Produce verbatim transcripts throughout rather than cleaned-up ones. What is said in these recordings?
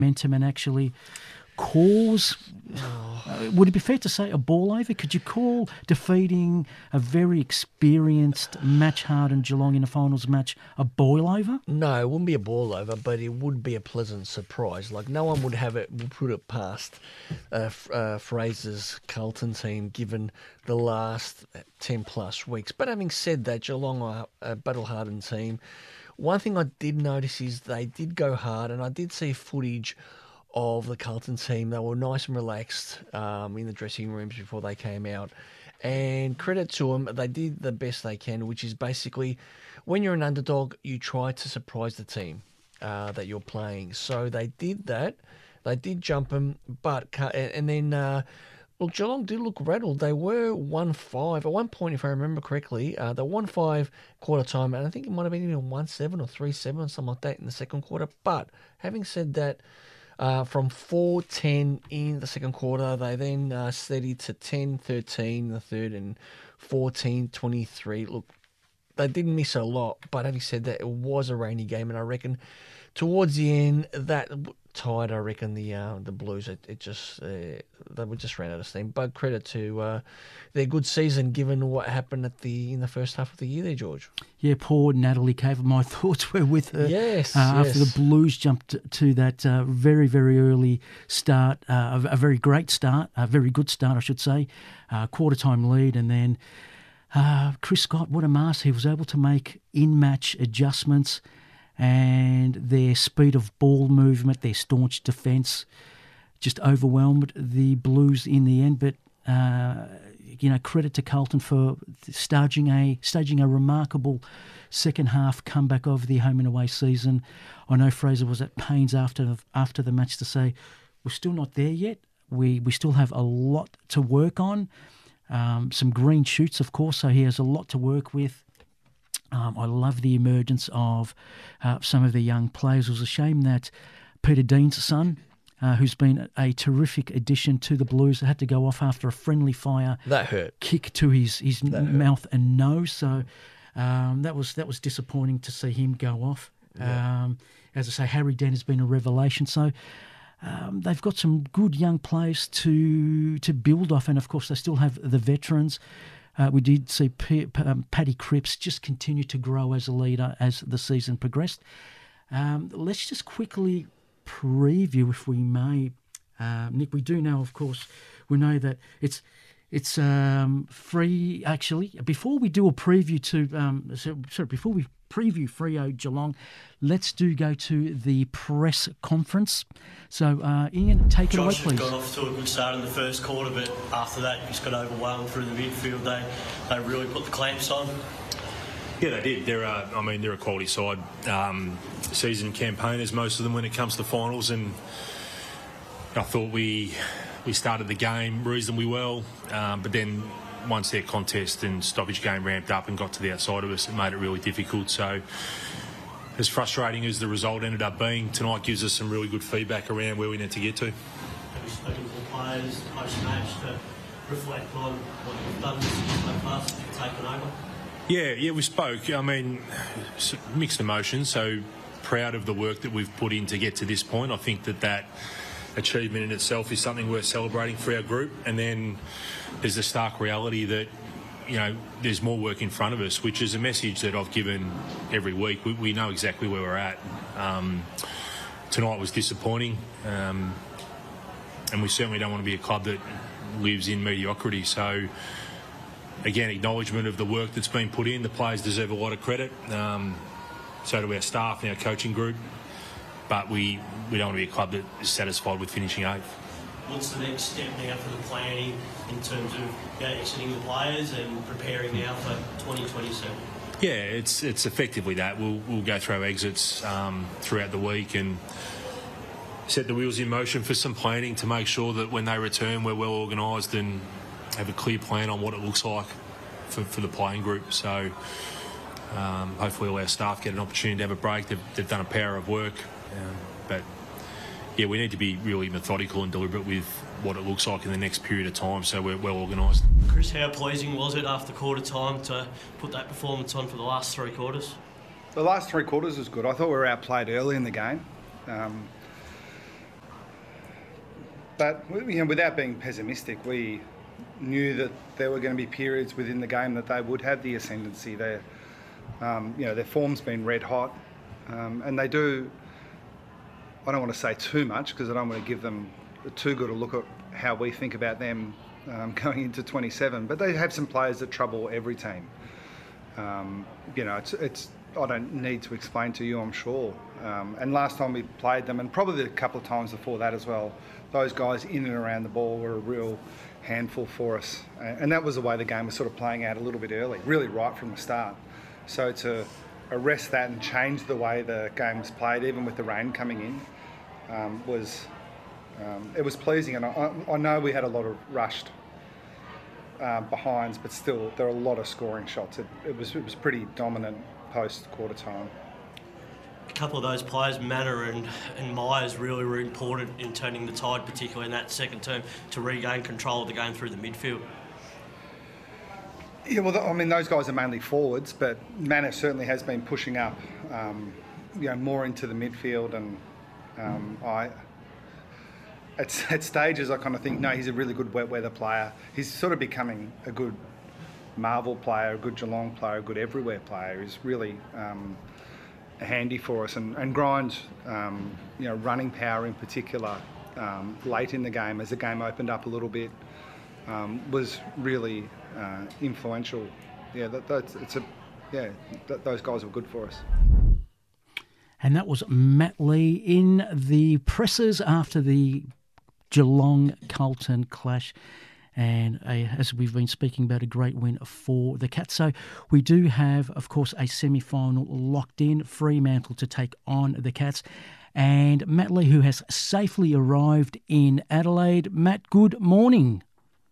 momentum and actually cause, uh, would it be fair to say, a ball over? Could you call defeating a very experienced, match-hardened Geelong in a finals match a boil over? No, it wouldn't be a ball over, but it would be a pleasant surprise. Like, no one would have it, would put it past uh, uh, Fraser's Carlton team, given the last ten plus weeks. But having said that, Geelong are a battle-hardened team. One thing I did notice is they did go hard, and I did see footage of the Carlton team. They were nice and relaxed um, in the dressing rooms before they came out. And credit to them, they did the best they can, which is basically when you're an underdog, you try to surprise the team uh, that you're playing. So they did that. They did jump them, but and then uh, well, Geelong did look rattled. They were one five at one point, if I remember correctly. Uh, they one five quarter time, and I think it might have been even one seven or three seven or something like that in the second quarter. But having said that, Uh, from four ten in the second quarter, they then uh, steadied to ten thirteen in the third and fourteen twenty-three. Look, they didn't miss a lot, but having said that, it was a rainy game, and I reckon towards the end, that tied, I reckon, the uh, the Blues. It, it just, uh, they were just ran out of steam. But credit to uh, their good season, given what happened at the in the first half of the year there, George. Yeah, poor Natalie Cave. My thoughts were with her. Yes, uh, yes. After the Blues jumped to that uh, very, very early start, uh, a, a very great start, a very good start, I should say, uh, quarter-time lead, and then uh, Chris Scott, what a master. He was able to make in-match adjustments, and their speed of ball movement, their staunch defence, just overwhelmed the Blues in the end. But uh, you know, credit to Carlton for staging a staging a remarkable second half comeback over the home and away season. I know Fraser was at pains after after the match to say we're still not there yet. We we still have a lot to work on. Um, some green shoots, of course, so he has a lot to work with. Um, I love the emergence of uh, some of the young players. It was a shame that Peter Dean's son, uh, who's been a terrific addition to the Blues, had to go off after a friendly fire That hurt. kick to his, his That mouth hurt. and nose. So um, that was that was disappointing to see him go off. Yeah. Um, as I say, Harry Dent has been a revelation. So um, they've got some good young players to to build off, and of course they still have the veterans. Uh, we did see P- P- um, Paddy Cripps just continue to grow as a leader as the season progressed. Um, let's just quickly preview, if we may, uh, Nick. We do know, of course, we know that it's it's um, free. Actually, before we do a preview to um, sorry, before we preview Freo Geelong, let's do go to the press conference. So, uh, Ian, take it away, Josh please. got off to a good start in the first quarter, but after that, just got overwhelmed through the midfield. They they really put the clamps on. Yeah, they did. They're, a, I mean, they're a quality side. Um, season campaigners, most of them, when it comes to finals, and I thought we we started the game reasonably well, um, but then once their contest and stoppage game ramped up and got to the outside of us, it made it really difficult. So, as frustrating as the result ended up being, tonight gives us some really good feedback around where we need to get to. Have you spoken to the players post-match to reflect on what you've done so far since you've taken over? Yeah, yeah, we spoke. I mean, mixed emotions. So proud of the work that we've put in to get to this point. I think that that achievement in itself is something worth celebrating for our group. And then there's the stark reality that, you know, there's more work in front of us, which is a message that I've given every week. We, we know exactly where we're at. Um, tonight was disappointing, um, and we certainly don't want to be a club that lives in mediocrity. So, again, acknowledgement of the work that's been put in. The players deserve a lot of credit. Um, so do our staff and our coaching group. But we, we don't want to be a club that is satisfied with finishing eighth. What's the next step now for the planning in terms of, you know, exiting the players and preparing now for twenty twenty-seven? Yeah, it's it's effectively that. We'll we'll go through our exits um, throughout the week and set the wheels in motion for some planning to make sure that when they return, we're well organised and have a clear plan on what it looks like for, for the playing group. So um, hopefully all our staff get an opportunity to have a break. They've, they've done a power of work, um, but yeah, we need to be really methodical and deliberate with what it looks like in the next period of time, so we're well organised. Chris, how pleasing was it after quarter time to put that performance on for the last three quarters? The last three quarters was good. I thought we were outplayed early in the game. Um, but you know, without being pessimistic, we knew that there were going to be periods within the game that they would have the ascendancy. Their, um, you know, their form's been red hot, um, and they do. I don't want to say too much because I don't want to give them too good a look at how we think about them um, going into twenty-seven. But they have some players that trouble every team. Um, you know, it's, it's. I don't need to explain to you, I'm sure. Um, and last time we played them, and probably a couple of times before that as well, those guys in and around the ball were a real handful for us. And that was the way the game was sort of playing out a little bit early, really right from the start. So to arrest that and change the way the game was played, even with the rain coming in, um, was um, it was pleasing. And I, I know we had a lot of rushed uh, behinds, but still there are a lot of scoring shots. It, it was it was pretty dominant post quarter time. A couple of those players, Manor and, and Myers, really were important in turning the tide, particularly in that second term, to regain control of the game through the midfield. Yeah, well, I mean, those guys are mainly forwards, but Manor certainly has been pushing up, um, you know, more into the midfield, and um, I, at, at stages, I kind of think, no, he's a really good wet weather player. He's sort of becoming a good Marvel player, a good Geelong player, a good everywhere player. He's really um, handy for us, and, and Grind, um, you know, running power in particular, um, late in the game as the game opened up a little bit, um, was really uh, influential. Yeah, that, that's it's a yeah, that, those guys were good for us. And that was Matt Lee in the presses after the Geelong-Carlton clash. And a, as we've been speaking about, a great win for the Cats. So we do have, of course, a semi-final locked in, Fremantle to take on the Cats. And Matt Lee, who has safely arrived in Adelaide. Matt, good morning.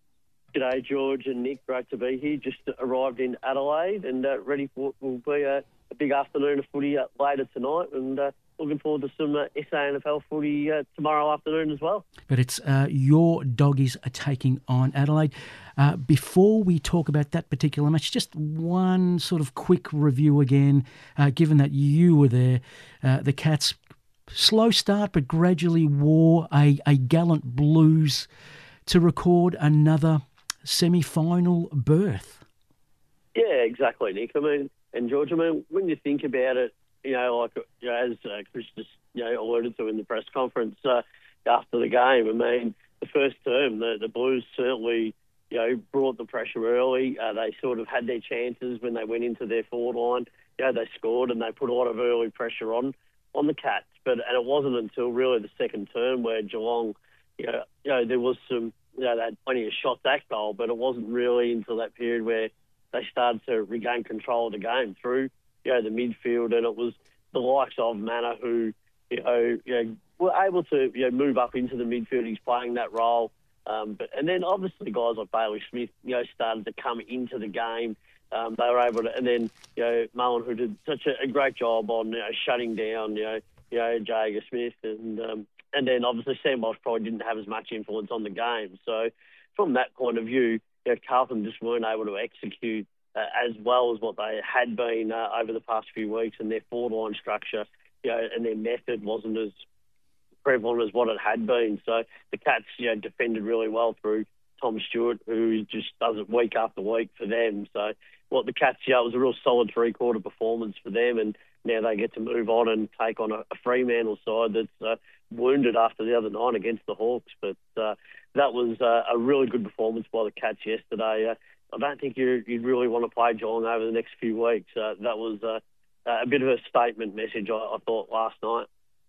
G'day, George and Nick. Great to be here. Just arrived in Adelaide and uh, ready for what will be a, a big afternoon of footy uh, later tonight. And uh, looking forward to some uh, S A N F L footy uh, tomorrow afternoon as well. But it's uh, your doggies are taking on Adelaide. Uh, before we talk about that particular match, just one sort of quick review again, uh, given that you were there. Uh, the Cats, slow start, but gradually wore a, a gallant blues to record another semi-final berth. Yeah, exactly, Nick. I mean, and George, I mean, when you think about it, you know, like you know, as uh, Chris just you know alluded to in the press conference uh, after the game, I mean, the first term, the, the Blues certainly, you know, brought the pressure early. Uh, they sort of had their chances when they went into their forward line. You know, they scored and they put a lot of early pressure on on the Cats. But and it wasn't until really the second term where Geelong, you know, you know there was some, you know, they had plenty of shots at goal, but it wasn't really until that period where they started to regain control of the game through, you know, the midfield, and it was the likes of Manor who, you know, you know were able to, you know, move up into the midfield. He's playing that role, um, but and then obviously guys like Bailey Smith, you know, started to come into the game. Um, they were able to, and then you know Mullen, who did such a, a great job on, you know, shutting down, you know, you know Jager Smith, and um, and then obviously Sam Walsh probably didn't have as much influence on the game. So from that point of view, you know, Carlton just weren't able to execute Uh, as well as what they had been uh, over the past few weeks, and their forward line structure, you know, and their method wasn't as prevalent as what it had been. So the Cats, you know, defended really well through Tom Stewart, who just does it week after week for them. So what the Cats, yeah, it was a real solid three-quarter performance for them, and now they get to move on and take on a, a Fremantle side that's uh, wounded after the other night against the Hawks. But uh, that was uh, a really good performance by the Cats yesterday. Uh, I don't think you, you'd really want to play Geelong over the next few weeks. Uh, that was uh, a bit of a statement message, I, I thought, last night.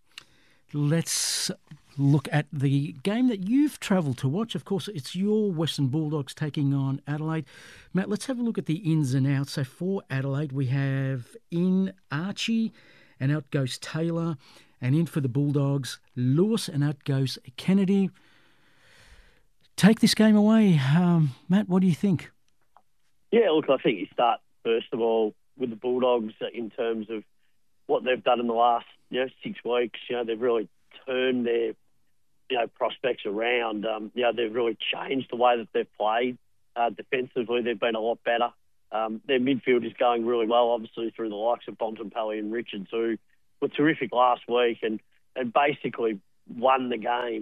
Let's look at the game that you've travelled to watch. Of course, it's your Western Bulldogs taking on Adelaide. Matt, let's have a look at the ins and outs. So for Adelaide, we have in Archie, and out goes Taylor, and in for the Bulldogs, Lewis, and out goes Kennedy. Take this game away. Um, Matt, what do you think? Yeah, look, I think you start, first of all, with the Bulldogs in terms of what they've done in the last, you know, six weeks. You know, they've really turned their, you know, prospects around. Um, you know, they've really changed the way that they've played. Uh, defensively, they've been a lot better. Um, their midfield is going really well, obviously, through the likes of Bontempelli and Richards, who were terrific last week and, and basically won the game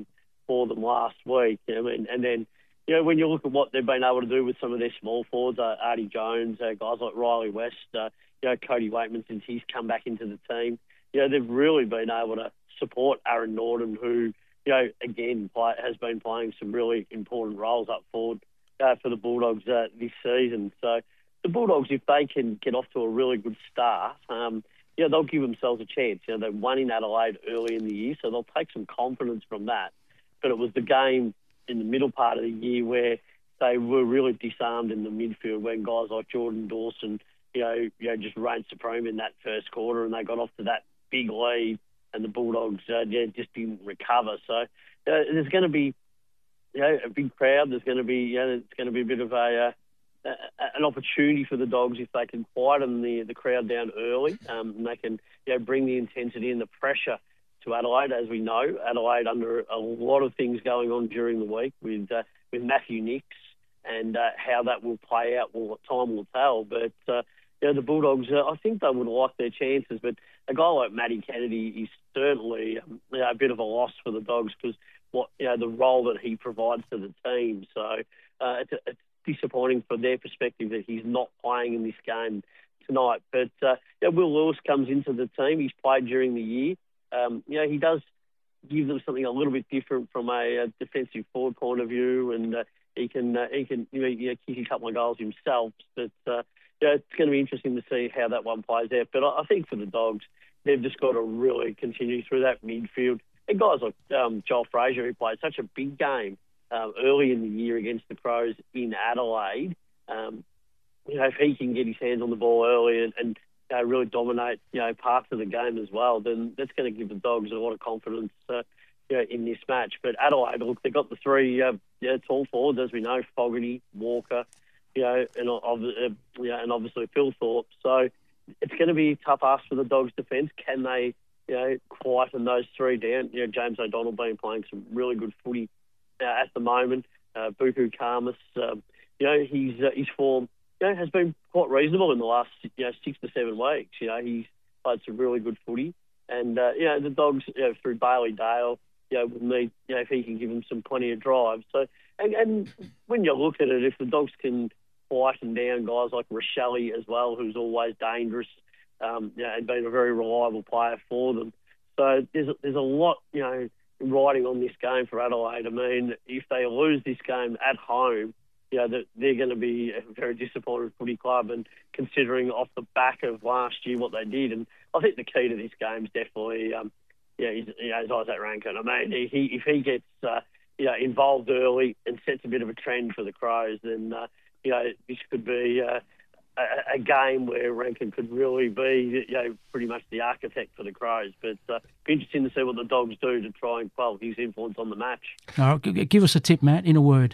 for them last week. I mean, and then, you know, when you look at what they've been able to do with some of their small forwards, uh, Artie Jones, uh, guys like Riley West, uh, you know, Cody Waitman since he's come back into the team, you know, they've really been able to support Aaron Norton, who, you know, again, play, has been playing some really important roles up forward uh, for the Bulldogs uh, this season. So the Bulldogs, if they can get off to a really good start, um, you know, they'll give themselves a chance. You know, they won in Adelaide early in the year, so they'll take some confidence from that. But it was the game in the middle part of the year where they were really disarmed in the midfield when guys like Jordan Dawson, you know, you know, just reigned supreme in that first quarter, and they got off to that big lead, and the Bulldogs uh, yeah, just didn't recover. So uh, there's going to be, you know, a big crowd. There's going to be, you know, it's going to be a bit of a, uh, a an opportunity for the Dogs if they can quieten the the crowd down early, um, and they can, you know, bring the intensity and the pressure to Adelaide. As we know, Adelaide under a lot of things going on during the week with uh, with Matthew Nicks, and uh, how that will play out, well, time will tell. But uh, you know, the Bulldogs, uh, I think they would like their chances. But a guy like Matty Kennedy is certainly um, you know, a bit of a loss for the Dogs because what you know the role that he provides to the team. So uh, it's, it's disappointing from their perspective that he's not playing in this game tonight. But uh, you know, Will Lewis comes into the team. He's played during the year. Um, you know, he does give them something a little bit different from a, a defensive forward point of view, and uh, he can uh, he can you know, you know, kick a couple of goals himself. But uh, yeah, it's going to be interesting to see how that one plays out. But I, I think for the Dogs, they've just got to really continue through that midfield. And guys like um, Joel Frazier, who played such a big game um, early in the year against the Crows in Adelaide, um, you know, if he can get his hands on the ball early and, and uh, really dominate, you know, parts of the game as well, then that's going to give the Dogs a lot of confidence, uh, you know, in this match. But Adelaide, look, they've got the three uh, yeah, tall forwards, as we know, Fogarty, Walker, you know, and, uh, yeah, and obviously Phil Thorpe. So it's going to be a tough ask for the Dogs' defence. Can they, you know, quieten those three down? You know, James O'Donnell been playing some really good footy uh, at the moment. Uh, Buku Khamis, um, you know, his uh, his form, you know, has been quite reasonable in the last, you know, six to seven weeks. You know, he's played some really good footy, and uh, you know, the Dogs, you know, through Bailey Dale, you know, would need, you know, if he can give them some plenty of drive. So, and, and when you look at it, if the Dogs can quieten down guys like Rochelle as well, who's always dangerous, um, you know, and been a very reliable player for them. So there's a, there's a lot, you know, riding on this game for Adelaide. I mean, if they lose this game at home, you know, they're, they're going to be a very disappointed footy club, and considering off the back of last year what they did. And I think the key to this game is definitely, um, yeah, you know, is Isaac Rankin. I mean, he, if he gets, uh, you know, involved early and sets a bit of a trend for the Crows, then, uh, you know, this could be uh, a, a game where Rankin could really be, you know, pretty much the architect for the Crows. But uh, be interesting to see what the Dogs do to try and quell his influence on the match. All right, give us a tip, Matt, in a word.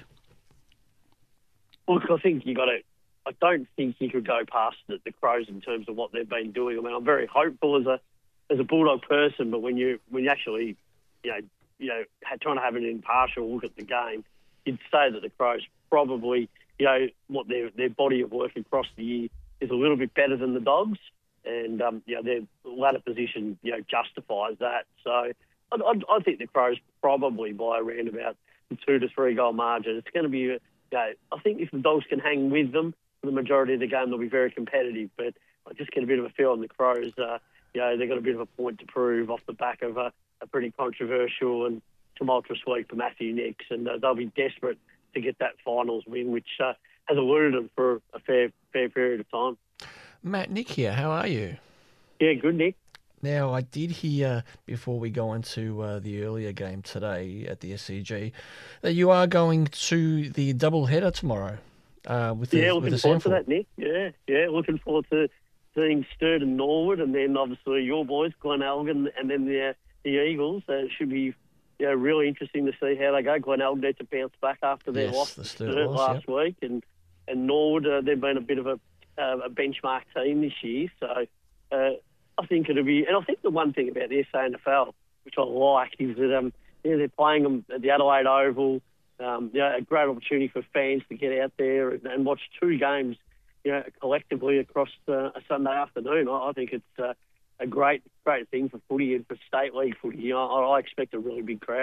Look, I think you got to. I don't think you could go past the, the Crows in terms of what they've been doing. I mean, I'm very hopeful as a as a Bulldog person, but when you when you actually, you know, you know, trying to have an impartial look at the game, you'd say that the Crows probably, you know, what their their body of work across the year is a little bit better than the Dogs, and um, you know, their ladder position, you know, justifies that. So I, I, I think the Crows probably by around about the two to three goal margin. It's going to be, you know, I think if the Dogs can hang with them for the majority of the game, they'll be very competitive. But I just get a bit of a feel on the Crows. Uh, you know, they've got a bit of a point to prove off the back of a, a pretty controversial and tumultuous week for Matthew Nicks, and uh, they'll be desperate to get that finals win, which uh, has eluded them for a fair fair period of time. Matt, Nick here. How are you? Yeah, good, Nick. Now, I did hear, before we go into uh, the earlier game today at the S C G, that you are going to the double header tomorrow. Uh, with the, yeah, with looking the forward to sample. that, Nick. Yeah, yeah, looking forward to seeing Sturt and Norwood, and then obviously your boys, Glen Elgin, and then the, uh, the Eagles. Uh, it should be, you know, really interesting to see how they go. Glen Elgin had to bounce back after their yes, loss the to Sturt Sturt loss, last yep. week, and and Norwood, uh, they've been a bit of a, uh, a benchmark team this year. So uh, I think it'll be, and I think the one thing about the S A N F L, which I like, is that um, you know, they're playing them at the Adelaide Oval. Um, you know, a great opportunity for fans to get out there and, and watch two games, you know, collectively across uh, a Sunday afternoon. I, I think it's uh, a great, great thing for footy and for state league footy. You know, I, I expect a really big crowd.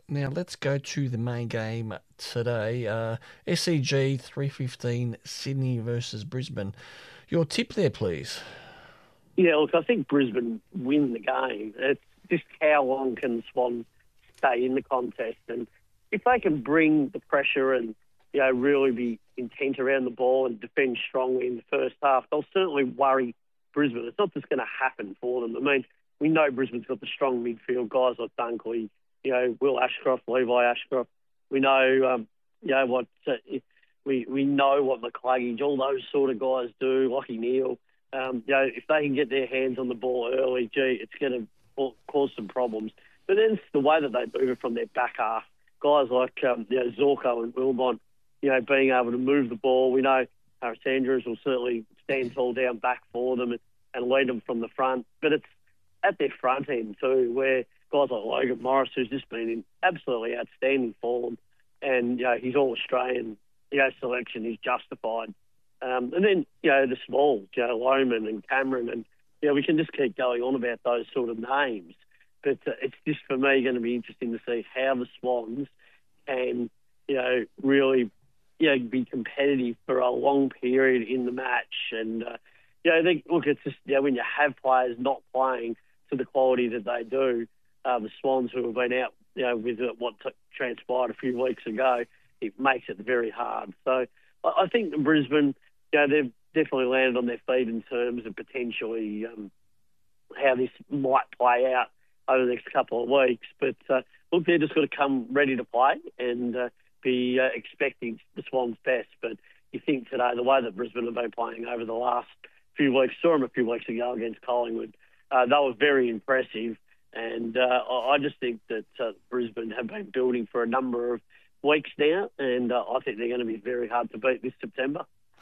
Now let's go to the main game today. Uh, S C G three fifteen Sydney versus Brisbane. Your tip there, please. Yeah, look, I think Brisbane win the game. It's just how long can the Swans stay in the contest, and if they can bring the pressure and you know really be intent around the ball and defend strongly in the first half, they'll certainly worry Brisbane. It's not just going to happen for them. I mean, we know Brisbane's got the strong midfield guys like Dunkley, you know, Will Ashcroft, Levi Ashcroft. We know, um, you know what uh, we we know what McCluggage, all those sort of guys do. Lachie Neale, um, you know, if they can get their hands on the ball early, gee, it's going to cause some problems. But then it's the way that they move it from their back half. Guys like um, you know Zorko and Wilmot, you know, being able to move the ball. We know Harris Andrews will certainly stand tall down back for them and, and lead them from the front. But it's at their front end too, where guys like Logan Morris, who's just been in absolutely outstanding form, and you know he's all Australian, you know, selection is justified. Um, and then you know the small, you know, Loman and Cameron, and you know we can just keep going on about those sort of names. But uh, it's just for me going to be interesting to see how the Swans can, you know, really, you know, be competitive for a long period in the match. And uh, you know, they, look, it's just you know when you have players not playing to the quality that they do. Uh, the Swans who have been out, you know, with what t- transpired a few weeks ago, it makes it very hard. So I, I think Brisbane, you know, they've definitely landed on their feet in terms of potentially um, how this might play out over the next couple of weeks. But uh, look, they're just got to come ready to play and uh, be uh, expecting the Swans' best. But you think today, the way that Brisbane have been playing over the last few weeks, saw them a few weeks ago against Collingwood, uh, they were very impressive. And uh, I just think that uh, Brisbane have been building for a number of weeks now, and uh, I think they're going to be very hard to beat this September.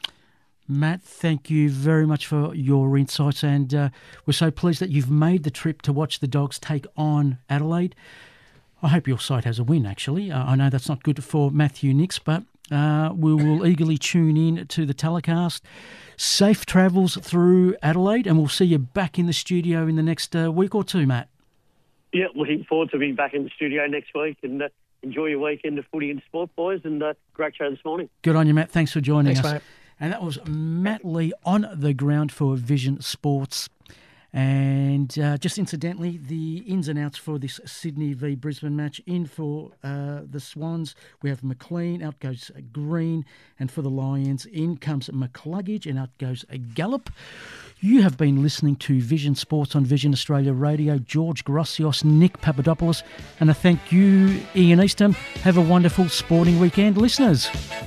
Matt, thank you very much for your insights, and uh, we're so pleased that you've made the trip to watch the Dogs take on Adelaide. I hope your side has a win, actually. Uh, I know that's not good for Matthew Nicks, but uh, we will eagerly tune in to the telecast. Safe travels through Adelaide, and we'll see you back in the studio in the next uh, week or two, Matt. Yeah, looking forward to being back in the studio next week, and uh, enjoy your weekend of footy and sport, boys, and uh, great show this morning. Good on you, Matt. Thanks for joining Thanks, us. Mate. And that was Matt Lee on the ground for Vision Sports. And uh, just incidentally, the ins and outs for this Sydney v Brisbane match. In for uh, the Swans, we have McLean, out goes Green, and for the Lions, in comes McCluggage, and out goes Gallup. You have been listening to Vision Sports on Vision Australia Radio. George Grossios, Nick Papadopoulos, and I thank you, Ian Eastham. Have a wonderful sporting weekend, listeners.